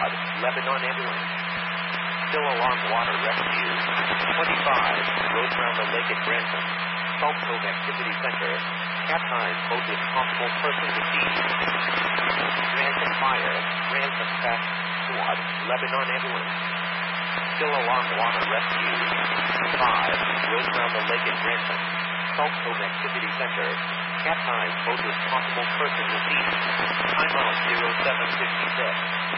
Squad, Lebanon ambulance. Still alarm water rescue. 25, road around the lake at Branson. Salt Cove Activity Center. Cat 9, boat with possible person deceased. Branson Fire, Branson Fast Squad, Lebanon ambulance. Still alarm water rescue. 5, road around the lake at Branson. Salt Cove Activity Center. Cat 9, boat with possible person deceased. Time out 0756.